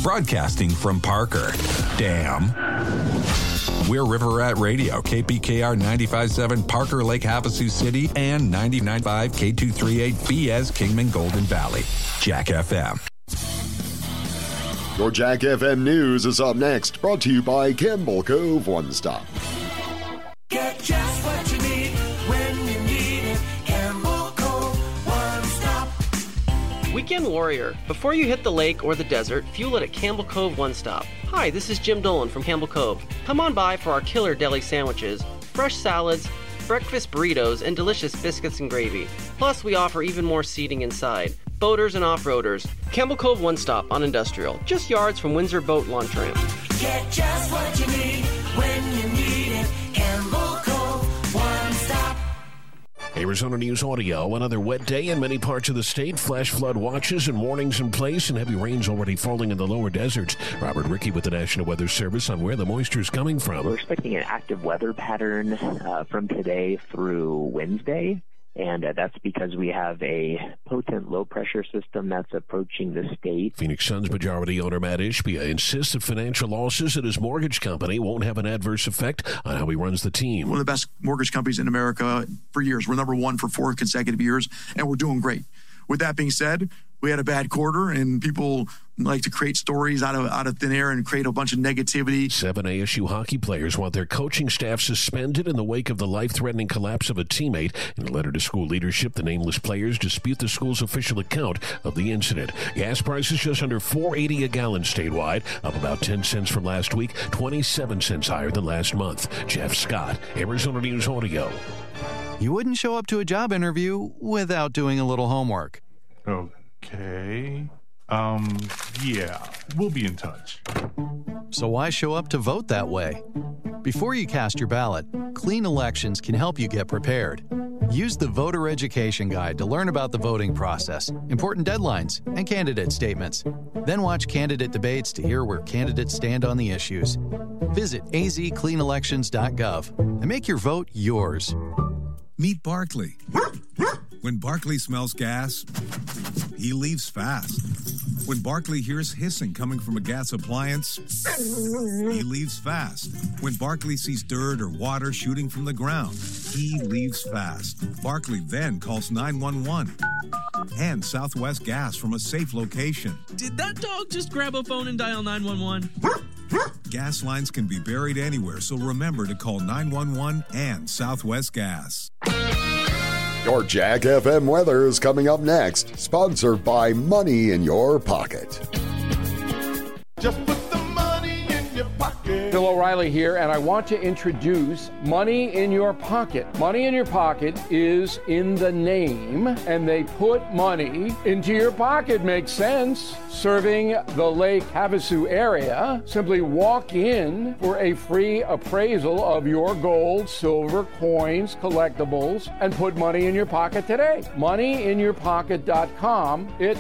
broadcasting from Parker. Damn. We're River Rat Radio, KPKR 95.7 Parker Lake Havasu City and 99.5 K238 Fies Kingman Golden Valley. Jack FM. Your Jack FM News is up next, brought to you by Campbell Cove One Stop. Get just what you need when you need it. Campbell Cove One Stop. Weekend Warrior. Before you hit the lake or the desert, fuel it at Campbell Cove One Stop. Hi, this is Jim Dolan from Campbell Cove. Come on by for our killer deli sandwiches, fresh salads, breakfast burritos, and delicious biscuits and gravy. Plus, we offer even more seating inside. Boaters and off-roaders. Campbell Cove One Stop on Industrial, just yards from Windsor Boat Launch Ramp. Get just what you need when you need it. Campbell Cove One Stop. Arizona News Audio. Another wet day in many parts of the state. Flash flood watches and warnings in place, and heavy rains already falling in the lower deserts. Robert Rickey with the National Weather Service on where the moisture is coming from. We're expecting an active weather pattern from today through Wednesday. And that's because we have a potent low-pressure system that's approaching the state. Phoenix Suns majority owner Matt Ishbia insists that financial losses at his mortgage company won't have an adverse effect on how he runs the team. One of the best mortgage companies in America for years. We're number one for 4 consecutive years, and we're doing great. With that being said, we had a bad quarter, and people like to create stories out of thin air and create a bunch of negativity. 7 ASU hockey players want their coaching staff suspended in the wake of the life-threatening collapse of a teammate. In a letter to school leadership, the nameless players dispute the school's official account of the incident. Gas prices just under $4.80 a gallon statewide, up about 10 cents from last week, 27 cents higher than last month. Jeff Scott, Arizona News Audio. You wouldn't show up to a job interview without doing a little homework. Okay. Yeah, we'll be in touch. So why show up to vote that way? Before you cast your ballot, Clean Elections can help you get prepared. Use the Voter Education Guide to learn about the voting process, important deadlines, and candidate statements. Then watch candidate debates to hear where candidates stand on the issues. Visit azcleanelections.gov and make your vote yours. Meet Barkley. When Barkley smells gas, he leaves fast. When Barkley hears hissing coming from a gas appliance, he leaves fast. When Barkley sees dirt or water shooting from the ground, he leaves fast. Barkley then calls 911 and Southwest Gas from a safe location. Did that dog just grab a phone and dial 911? Gas lines can be buried anywhere, so remember to call 911 and Southwest Gas. Your Jack FM weather is coming up next, sponsored by Money in Your Pocket. Just put the money in your pocket. Bill O'Reilly here, and I want to introduce Money in Your Pocket. Money in Your Pocket is in the name, and they put money into your pocket. Makes sense. Serving the Lake Havasu area, simply walk in for a free appraisal of your gold, silver, coins, collectibles, and put money in your pocket today. Moneyinyourpocket.com. It